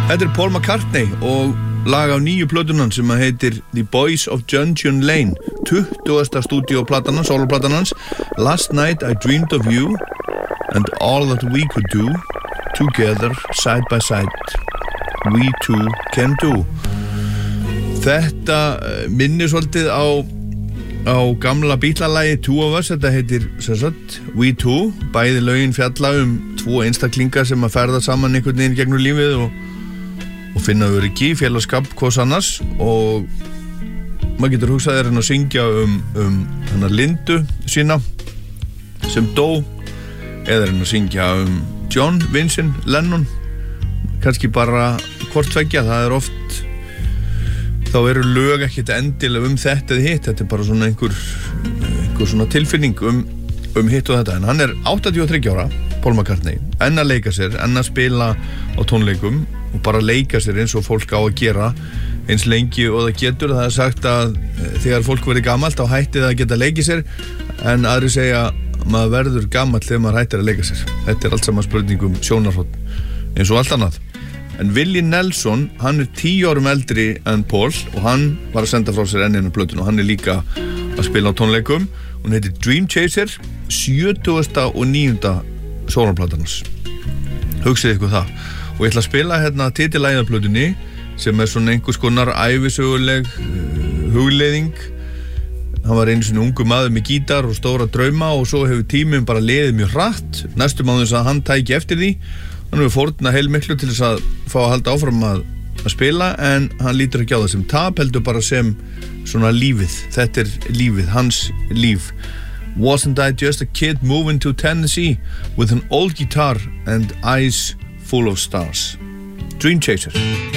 Þetta Paul McCartney og lag af nýju plötunan sem heitir The Boys of Junction Lane, 20. stúdíóplatan hans, soloplatan hans. Last night I dreamed of you and all that we could do together side by side we two can do. Þetta minnir svolítið á gamla Beatles-lagi Two of Us. Þetta heitir sem sagt We Two. Bæði lögin fjalla tvo einstaklingar sem að ferða saman einhvern veginn gegnum lífið og finna öryggi, félagskap, hvers annars, og maður getur hugsað að syngja hennar Lindu sína sem dó, eða að syngja John Vincent Lennon, kannski bara hvort tveggja. Það oft, þá eru lög ekkert endilega þetta eða hitt, þetta bara svona einhver svona tilfinning hitt og þetta. En hann 83 ára, Paul McCartney, enn að leika sér, enn að spila á tónleikum og bara leika sér eins og fólk á að gera eins lengi og það getur. Það sagt að þegar fólk verður gamalt þá hætti það að geta leikið sér, en aðri segja maður verður gamall þegar maður hættir að leika sér. Þetta allt saman spurningum sjónarhorn eins og allt annað. En Willie Nelson, hann 10 árum eldri en Paul og hann var að senda frá sér enninu plötun og hann líka að spila á tónleikum. Hún heitir Dream Chaser, 70. og 9. sólplatan hans. Hugsið ykkur það. Og ég ætla að spila hérna titillagið af plötunni sem svona einhvers konar ævisöguleg hugleiðing. Hann var einu sinni ungur maður með gítar og stóra drauma og svo hefur tíminn bara liðið mjög hratt. Næstum á þess að hann tæki eftir því. Hann hefur fórnað heilmiklu til þess að fá að halda áfram að spila, en hann lítur ekki á það sem tap, heldur bara sem svona lífið. Þetta lífið, hans líf. Wasn't I just a kid moving to Tennessee with an old guitar and eyes full of stars. Dream Chaser.